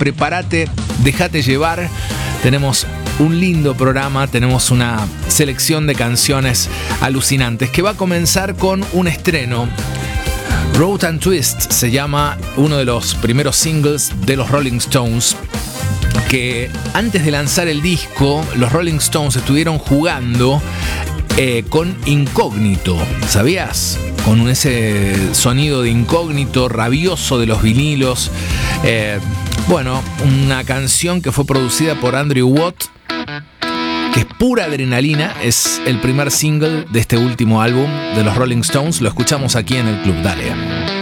prepárate, déjate llevar. Tenemos un lindo programa, tenemos una selección de canciones alucinantes que va a comenzar con un estreno. Road and Twist se llama uno de los primeros singles de los Rolling Stones, que antes de lanzar el disco, los Rolling Stones estuvieron jugando con Incógnito, ¿sabías? Con ese sonido de Incógnito rabioso de los vinilos. Bueno, una canción que fue producida por Andrew Watt, que es pura adrenalina, es el primer single de este último álbum de los Rolling Stones. Lo escuchamos aquí en el club, dale.